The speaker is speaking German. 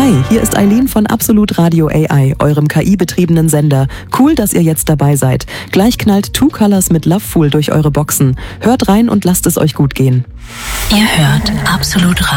Hi, hier ist Eileen von Absolut Radio AI, eurem KI-betriebenen Sender. Cool, dass ihr jetzt dabei seid. Gleich knallt Two Colors mit Lovefool durch eure Boxen. Hört rein und lasst es euch gut gehen. Ihr hört Absolut Radio.